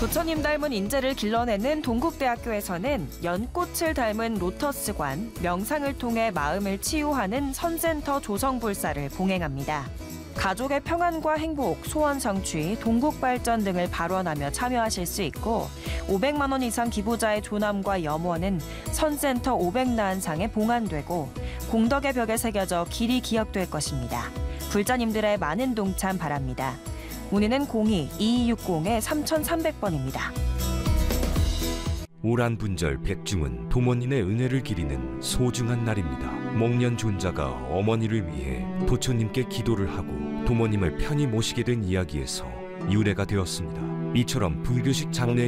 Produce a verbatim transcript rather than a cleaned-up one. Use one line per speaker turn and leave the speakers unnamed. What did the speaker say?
부처님 닮은 인재를 길러내는 동국대학교에서는 연꽃을 닮은 로터스관, 명상을 통해 마음을 치유하는 선센터 조성불사를 봉행합니다. 가족의 평안과 행복, 소원 성취, 동국 발전 등을 발언하며 참여하실 수 있고 오백만 원 이상 기부자의 조남과 염원은 선센터 오백나한상에 봉안되고 공덕의 벽에 새겨져 길이 기억될 것입니다. 불자님들의 많은 동참 바랍니다. 문의는 공이 이이육공 삼삼공 번입니다.
오란분절 백중은 도모님의 은혜를 기리는 소중한 날입니다. 목련 존자가 어머니를 위해 부처님께 기도를 하고 도모님을 편히 모시게 된 이야기에서 유래가 되었습니다. 이처럼 불교식 장례